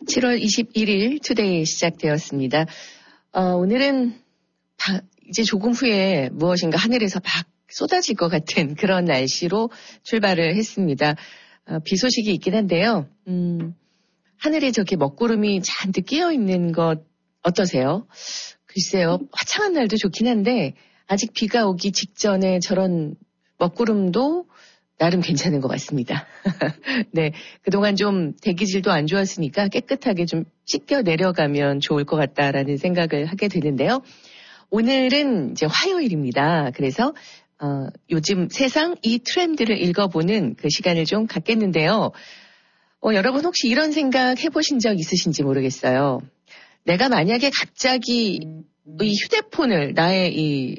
7월 21일 투데이 시작되었습니다. 오늘은 이제 조금 후에 무엇인가 하늘에서 막 쏟아질 것 같은 그런 날씨로 출발을 했습니다. 비 소식이 있긴 한데요. 하늘에 저렇게 먹구름이 잔뜩 끼어 있는 것 어떠세요? 글쎄요. 화창한 날도 좋긴 한데 아직 비가 오기 직전에 저런 먹구름도 나름 괜찮은 것 같습니다. 네, 그동안 좀 대기질도 안 좋았으니까 깨끗하게 좀 씻겨 내려가면 좋을 것 같다라는 생각을 하게 되는데요. 오늘은 이제 화요일입니다. 그래서 요즘 세상 이 트렌드를 읽어보는 그 시간을 좀 갖겠는데요. 여러분 혹시 이런 생각 해보신 적 있으신지 모르겠어요. 내가 만약에 갑자기 이 휴대폰을 나의 이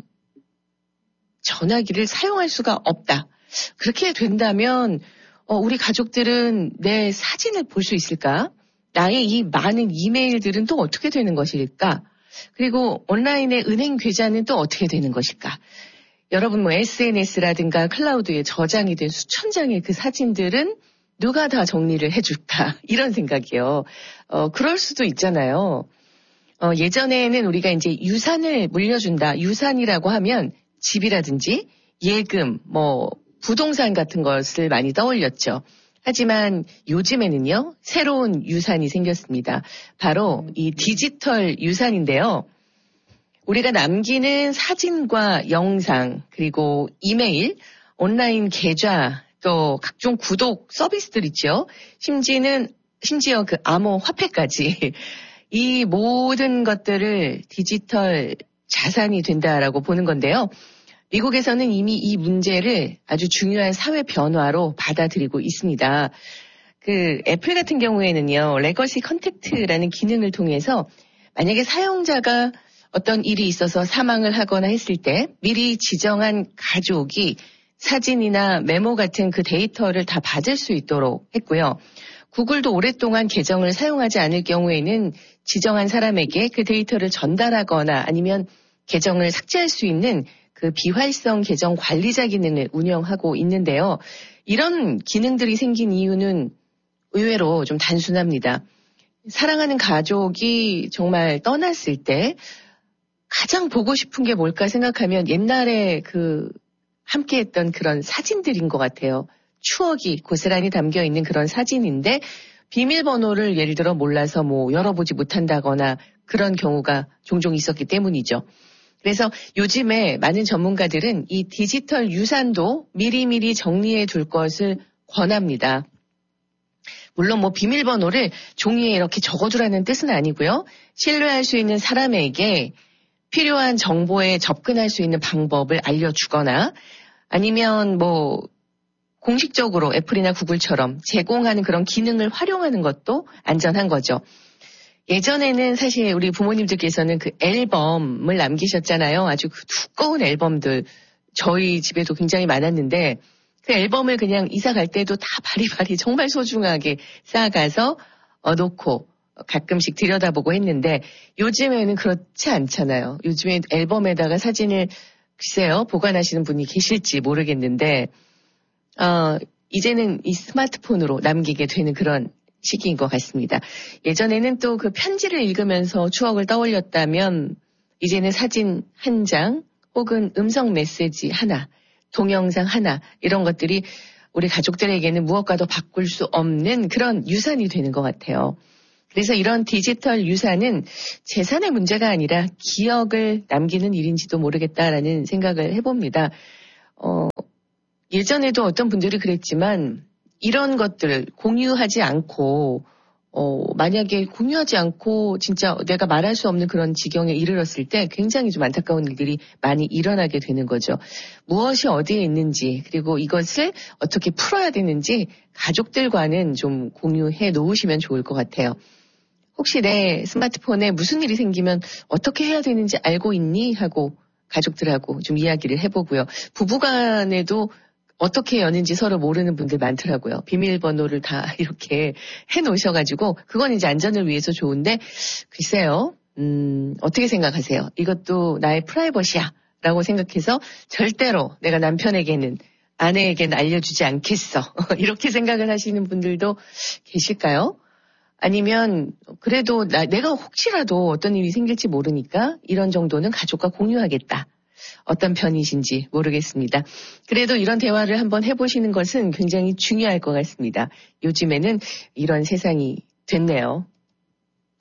전화기를 사용할 수가 없다. 그렇게 된다면 우리 가족들은 내 사진을 볼 수 있을까? 나의 이 많은 이메일들은 또 어떻게 되는 것일까? 그리고 온라인의 은행 계좌는 또 어떻게 되는 것일까? 여러분 SNS라든가 클라우드에 저장이 된 수천 장의 그 사진들은 누가 다 정리를 해줄까? 이런 생각이요. 그럴 수도 있잖아요. 예전에는 우리가 이제 유산을 물려준다. 유산이라고 하면 집이라든지 예금, 부동산 같은 것을 많이 떠올렸죠. 하지만 요즘에는요, 새로운 유산이 생겼습니다. 바로 이 디지털 유산인데요. 우리가 남기는 사진과 영상, 그리고 이메일, 온라인 계좌, 또 각종 구독 서비스들 있죠. 심지어 그 암호화폐까지 이 모든 것들을 디지털 자산이 된다라고 보는 건데요. 미국에서는 이미 이 문제를 아주 중요한 사회 변화로 받아들이고 있습니다. 애플 같은 경우에는요, 레거시 컨택트라는 기능을 통해서 만약에 사용자가 어떤 일이 있어서 사망을 하거나 했을 때 미리 지정한 가족이 사진이나 메모 같은 그 데이터를 다 받을 수 있도록 했고요. 구글도 오랫동안 계정을 사용하지 않을 경우에는 지정한 사람에게 그 데이터를 전달하거나 아니면 계정을 삭제할 수 있는 그 비활성 계정 관리자 기능을 운영하고 있는데요. 이런 기능들이 생긴 이유는 의외로 좀 단순합니다. 사랑하는 가족이 정말 떠났을 때 가장 보고 싶은 게 뭘까 생각하면 옛날에 함께했던 그런 사진들인 것 같아요. 추억이 고스란히 담겨 있는 그런 사진인데 비밀번호를 예를 들어 몰라서 열어보지 못한다거나 그런 경우가 종종 있었기 때문이죠. 그래서 요즘에 많은 전문가들은 이 디지털 유산도 미리미리 정리해 둘 것을 권합니다. 물론 비밀번호를 종이에 이렇게 적어두라는 뜻은 아니고요. 신뢰할 수 있는 사람에게 필요한 정보에 접근할 수 있는 방법을 알려주거나 아니면 공식적으로 애플이나 구글처럼 제공하는 그런 기능을 활용하는 것도 안전한 거죠. 예전에는 사실 우리 부모님들께서는 그 앨범을 남기셨잖아요. 아주 두꺼운 앨범들 저희 집에도 굉장히 많았는데 그 앨범을 그냥 이사 갈 때도 다 바리바리 정말 소중하게 쌓아가서 놓고 가끔씩 들여다보고 했는데 요즘에는 그렇지 않잖아요. 요즘에 앨범에다가 사진을 글쎄요 보관하시는 분이 계실지 모르겠는데 이제는 이 스마트폰으로 남기게 되는 그런 시기인 것 같습니다. 예전에는 또 그 편지를 읽으면서 추억을 떠올렸다면 이제는 사진 한 장 혹은 음성 메시지 하나, 동영상 하나 이런 것들이 우리 가족들에게는 무엇과도 바꿀 수 없는 그런 유산이 되는 것 같아요. 그래서 이런 디지털 유산은 재산의 문제가 아니라 기억을 남기는 일인지도 모르겠다라는 생각을 해봅니다. 예전에도 어떤 분들이 그랬지만 이런 것들을 공유하지 않고 만약에 공유하지 않고 진짜 내가 말할 수 없는 그런 지경에 이르렀을 때 굉장히 좀 안타까운 일들이 많이 일어나게 되는 거죠. 무엇이 어디에 있는지 그리고 이것을 어떻게 풀어야 되는지 가족들과는 좀 공유해 놓으시면 좋을 것 같아요. 혹시 내 스마트폰에 무슨 일이 생기면 어떻게 해야 되는지 알고 있니? 하고 가족들하고 좀 이야기를 해보고요. 부부간에도 어떻게 여는지 서로 모르는 분들 많더라고요. 비밀번호를 다 이렇게 해놓으셔가지고 그건 이제 안전을 위해서 좋은데 글쎄요. 어떻게 생각하세요? 이것도 나의 프라이버시야 라고 생각해서 절대로 내가 남편에게는 아내에게는 알려주지 않겠어. 이렇게 생각을 하시는 분들도 계실까요? 아니면 그래도 내가 혹시라도 어떤 일이 생길지 모르니까 이런 정도는 가족과 공유하겠다. 어떤 편이신지 모르겠습니다. 그래도 이런 대화를 한번 해보시는 것은 굉장히 중요할 것 같습니다. 요즘에는 이런 세상이 됐네요.